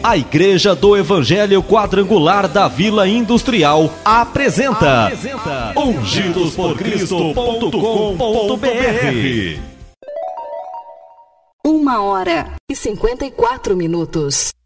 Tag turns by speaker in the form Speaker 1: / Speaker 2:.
Speaker 1: A Igreja do Evangelho Quadrangular da Vila Industrial apresenta ungidosporcristo.com.br.
Speaker 2: 1h54.